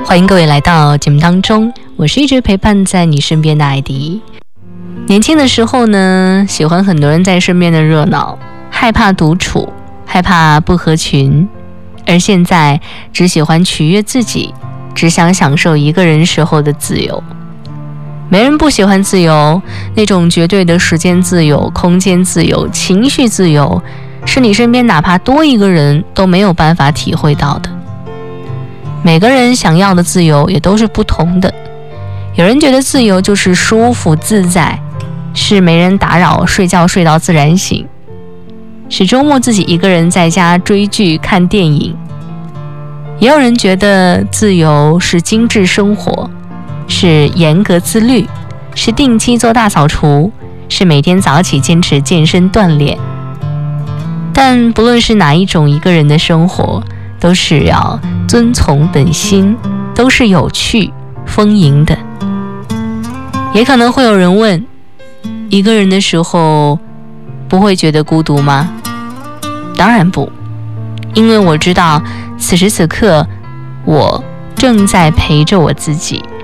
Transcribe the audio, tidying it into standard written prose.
欢迎各位来到节目当中，我是一直陪伴在你身边的艾迪。年轻的时候呢，喜欢很多人在身边的热闹，害怕独处，害怕不合群，而现在只喜欢取悦自己，只想享受一个人时候的自由。没人不喜欢自由，那种绝对的时间自由、空间自由、情绪自由，是你身边哪怕多一个人都没有办法体会到的。每个人想要的自由也都是不同的，有人觉得自由就是舒服自在，是没人打扰，睡觉睡到自然醒，是周末自己一个人在家追剧看电影。也有人觉得自由是精致生活，是严格自律，是定期做大扫除，是每天早起坚持健身锻炼。但不论是哪一种一个人的生活，都是要遵从本心，都是有趣丰盈的。也可能会有人问，一个人的时候不会觉得孤独吗？当然不，因为我知道此时此刻我正在陪着我自己。